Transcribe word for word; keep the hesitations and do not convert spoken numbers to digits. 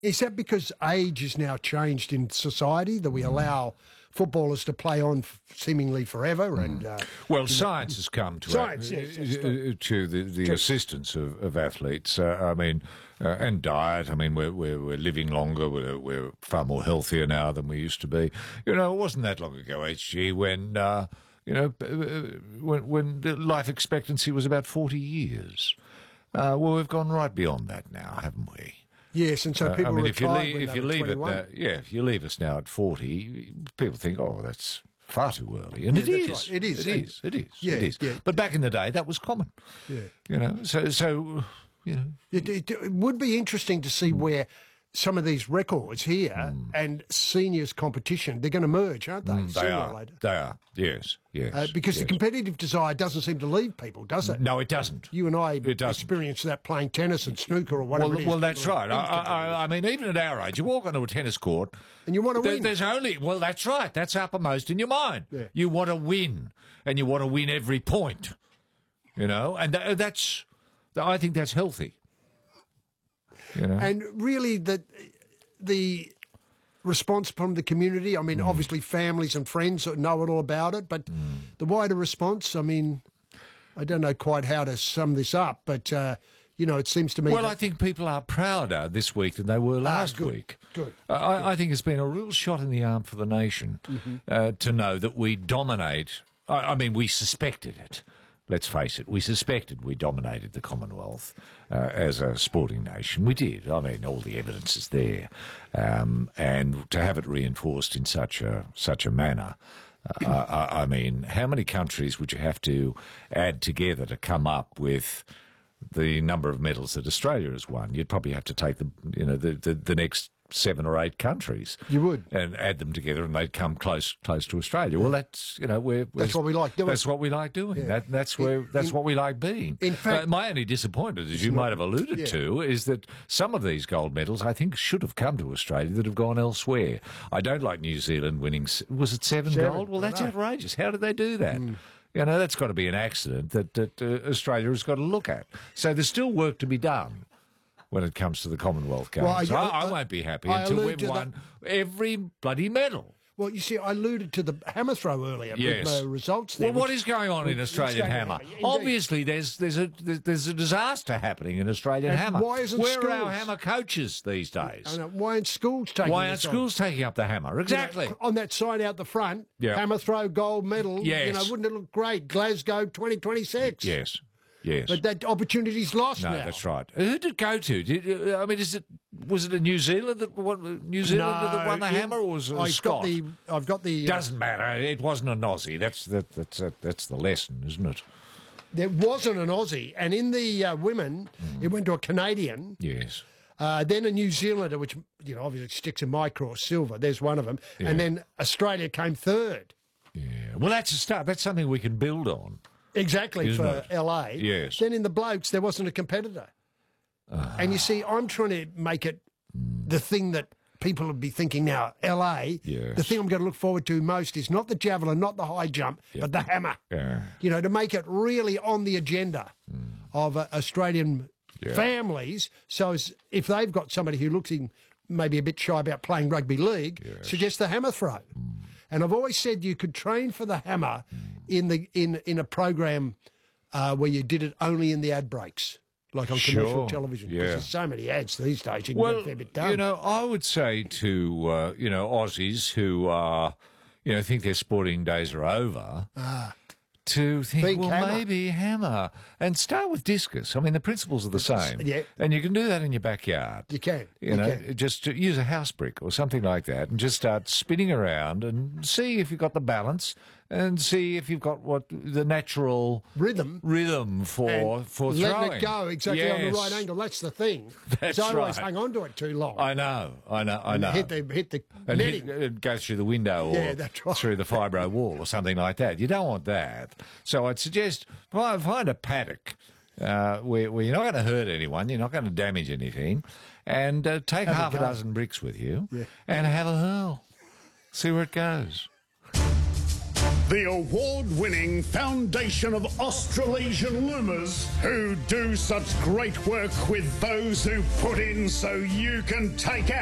Is that because age has now changed in society, that we allow footballers to play on f- seemingly forever? Mm. And uh, Well, science has come to Science, uh, yes, yes, uh, to the, the True. assistance of, of athletes. Uh, I mean, uh, and diet. I mean, we're we're, we're living longer. We're, we're far more healthier now than we used to be. You know, it wasn't that long ago, H G, when uh, you know uh, when when the life expectancy was about forty years. Uh, well, we've gone right beyond that now, haven't we? yes, and so Uh, people I mean, if you retired leave, when if they you were leave it, twenty-one. uh, yeah, if you leave us now at forty, people think, oh, that's far too early, and Yeah, it that's is. right. It is. It is. It is. Yeah, it is. yeah. But back in the day, that was common. Yeah. You know, so so you know, It, it, it would be interesting to see where some of these records here and seniors competition, they're going to merge, aren't they? they sooner are. or later. They are. Yes. Yes. Uh, because yes. the competitive desire doesn't seem to leave people, does it? No, it doesn't. You and I It doesn't. experienced that playing tennis and snooker or whatever Well, it is. well, that's People right. are I, I, I mean, even at our age, you walk onto a tennis court, And you want to there- win. There's only well, that's right. That's uppermost in your mind. Yeah. You want to win, and you want to win every point. You know, and tha- that's. I think that's healthy. You know, And really, the the response from the community. I mean, Mm. obviously, families and friends know it all about it, but the wider response. I mean, I don't know quite how to sum this up, but uh, you know, it seems to me. well, that, I think people are prouder this week than they were last good, week. good, Uh, I, I think it's been a real shot in the arm for the nation uh, to know that we dominate. I, I mean, we suspected it. Let's face it, we suspected we dominated the Commonwealth uh, as a sporting nation. We did. I mean, all the evidence is there, um, and to have it reinforced in such a such a manner. Uh, I, I mean, how many countries would you have to add together to come up with the number of medals that Australia has won? You'd probably have to take the you know the the, the next seven or eight countries. You would. And add them together, and they'd come close close to Australia. Well, that's you know we're, we're That's what we like doing. That's what we like doing. Yeah. That that's where that's in- what we like being. in fact- Uh, my only disappointment, as you might have alluded yeah. to, is that some of these gold medals I think should have come to Australia that have gone elsewhere. I don't like New Zealand winning. s- Was it seven, Seven, gold? Well, I that's know. outrageous. How did they do that? Hmm. You know, that's got to be an accident that that uh, Australia has got to look at. So there's still work to be done when it comes to the Commonwealth Games. Well, I- I, I, I- won't be happy I until allude we've to won every bloody medal. Well, you see, I alluded to the hammer throw earlier Yes. with my results there. Well, what which- is going on in which- Australian which- Hammer? Indeed. Obviously, there's there's a there's a disaster happening in Australian And Hammer. why isn't Where are our schools- hammer coaches these I days? know, why aren't schools taking Why aren't this on? schools taking up the hammer? Exactly. You know, on that sign out the front, Yeah. hammer throw gold medal. You Yes. know, wouldn't it look great? Glasgow twenty twenty-six. Yes. Yes. But that opportunity's lost no, now. that's right. Who did it go to? Did, uh, I mean, is it was it a New Zealand that won, New Zealand that won the it- hammer, or was it a I've Scot? got the. I've got the. uh, Doesn't matter. It wasn't an Aussie. That's that, that's uh, that's the lesson, isn't it? there wasn't an Aussie, and in the uh, women, Hmm. it went to a Canadian. Yes. Uh, then a New Zealander, which you know obviously sticks in my cross, silver. There's one of them, and then Australia came third. Yeah. Well, that's a start. That's something we can build on. Exactly Isn't for it? L A. Yes. Then in the blokes, there wasn't a competitor. And you see, I'm trying to make it the thing that people will be thinking now. L A. Yes. The thing I'm going to look forward to most is not the javelin, not the high jump, but the hammer. Yeah. You know, to make it really on the agenda of uh, Australian Yeah. families. So as, if they've got somebody who looks in maybe a bit shy about playing rugby league, suggest the hammer throw. And I've always said you could train for the hammer in the in in a program uh, where you did it only in the ad breaks, like on commercial Sure, television. 'Cause yeah. there's so many ads these days. You can Well, get a fair bit done. you know, I would say to uh, you know Aussies who are you know think their sporting days are over. To think, Think well, hammer. maybe hammer, and start with discus. I mean, the principles are the same, Yeah. and you can do that in your backyard. You can, you, you know, can. just to use a house brick or something like that, and just start spinning around and see if you've got the balance, and see if you've got what the natural Rhythm. rhythm for And for letting throwing. it go exactly on the Yes. right angle. That's the thing. That's so I always right. hang on to it too long. I know, I know, I And know. Hit the hit the and netting. hit, it goes through the window or Yeah, that's right. through the fibro wall or something like that. You don't want that. So I'd suggest find, find a paddock uh, where, where you're not going to hurt anyone, you're not going to damage anything, and uh, take Have a half a, go. dozen bricks with you Yeah. and have a hurl. See where it goes. The award-winning Foundation of Australasian Loomers, who do such great work with those who put in so you can take out.